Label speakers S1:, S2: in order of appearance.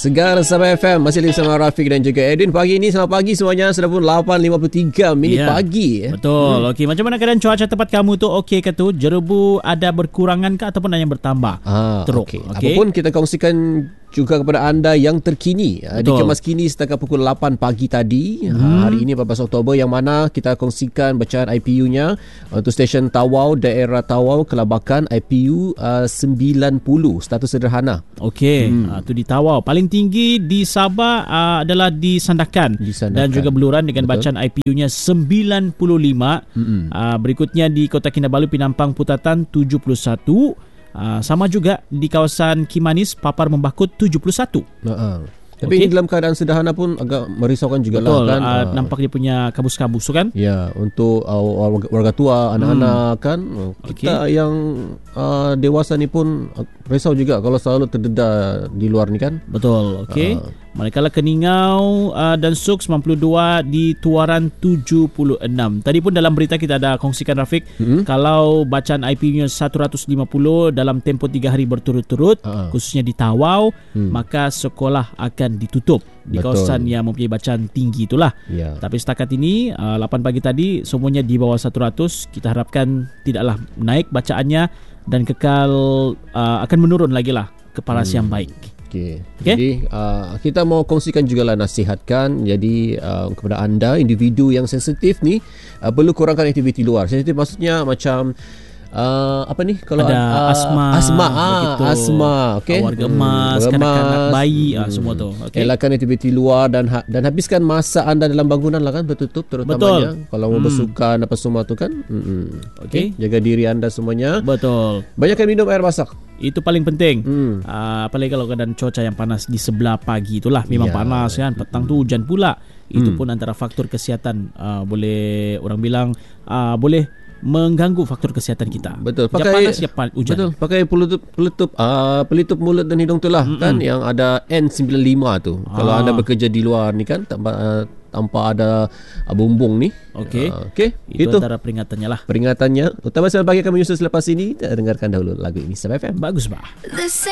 S1: Segar Sabah FM masih bersama Rafiq dan juga Edwin. Pagi ini, selamat pagi semuanya. Sudah pun 8.53 minit pagi.
S2: Betul. Okey, macam mana keadaan cuaca tempat kamu tu? Okey ke tu? Jerebu ada berkurangan ke ataupun hanya bertambah? Teruk.
S1: Okay. Apapun kita kongsikan juga kepada anda yang terkini. Di Kemas Kini setakat pukul 8 pagi tadi. Hari ini 14 Oktober yang mana kita kongsikan bacaan IPU-nya untuk stesen Tawau, daerah Tawau, Kelabakan, IPU 90, status sederhana.
S2: Okey, tu di Tawau. Paling tinggi di Sabah adalah di Sandakan dan juga Beluran dengan bacaan IPU-nya 95. Berikutnya di Kota Kinabalu, Penampang, Putatan 71. Sama juga di kawasan Kimanis, Papar Membakut 71.
S1: Tapi ini dalam keadaan sederhana pun agak merisaukan juga.
S2: Betul,
S1: lah kan.
S2: nampak dia punya kabus-kabus tu kan.
S1: Ya, untuk warga tua, anak-anak kan. Kita yang dewasa ni pun risau juga kalau selalu terdedah di luar ni kan.
S2: Betul, okey. Manakala Keningau dan Suk 92, di Tuaran 76. Tadi pun dalam berita kita ada kongsikan, Rafiq, kalau bacaan IP-nya 150 dalam tempoh 3 hari berturut-turut, khususnya di Tawau, maka sekolah akan ditutup di kawasan yang mempunyai bacaan tinggi itulah. Tapi setakat ini 8 pagi tadi semuanya di bawah 100. Kita harapkan tidaklah naik bacaannya dan kekal akan menurun lagi lah ke paras yang baik.
S1: Okay. Jadi kita mau kongsikan jugalah nasihatkan. Jadi kepada anda individu yang sensitif ni, perlu kurangkan aktiviti luar. Sensitif maksudnya macam apa ni, kalau
S2: ada asma,
S1: okey,
S2: warga emas, kanak-kanak, bayi, semua tu. Okay.
S1: Elakkan aktiviti luar dan habiskan masa anda dalam bangunan lah kan, bertutup terutamanya. Kalau mau bersukan apa semua tu kan. Okey, jaga diri anda semuanya.
S2: Betul.
S1: Banyakkan minum air masak.
S2: Itu paling penting. Apalagi kalau keadaan cuaca yang panas di sebelah pagi itulah, memang panas kan, petang tu hujan pula. Itu pun antara faktor kesihatan, boleh orang bilang boleh mengganggu faktor kesihatan kita.
S1: Betul.
S2: Pakai panas, hujan.
S1: Betul. Pakai pelitup mulut dan hidung tu lah kan, yang ada N95 tu. Kalau anda bekerja di luar ni kan, tanpa ada bumbung ni. Okey.
S2: Itu antara peringatannya lah.
S1: Utama sekali bagi kami Yusuf selepas ini. Dengarkan dahulu lagu ini Sabah FM.
S2: Bagus bah.